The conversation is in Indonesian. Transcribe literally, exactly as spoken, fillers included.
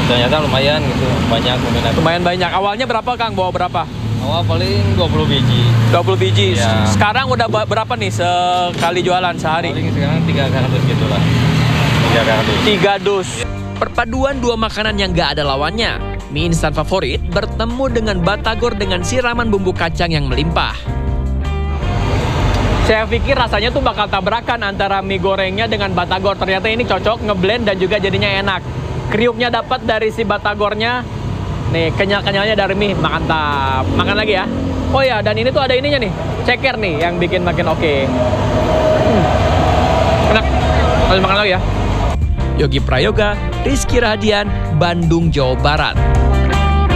ternyata lumayan gitu, banyak peminat. Lumayan banyak. Awalnya berapa Kang? Bawa berapa? Awal paling dua puluh biji. dua puluh biji. Ya. Sekarang udah berapa nih sekali jualan sehari? Paling sekarang tiga kardus gitu lah. Tiga kardus. Tiga dus. Perpaduan dua makanan yang gak ada lawannya. Mie instan favorit bertemu dengan batagor dengan siraman bumbu kacang yang melimpah. Saya pikir rasanya tuh bakal tabrakan antara mie gorengnya dengan batagor. Ternyata ini cocok, ngeblend dan juga jadinya enak. Kriuknya dapat dari si batagornya. Nih, kenyal-kenyalnya dari mie, mantap. Makan lagi ya. Oh ya, dan ini tuh ada ininya nih, ceker nih yang bikin makin oke. Hmm. Enak. Harus makan lagi ya. Yogi Prayoga, Rizky Rahadian, Bandung, Jawa Barat.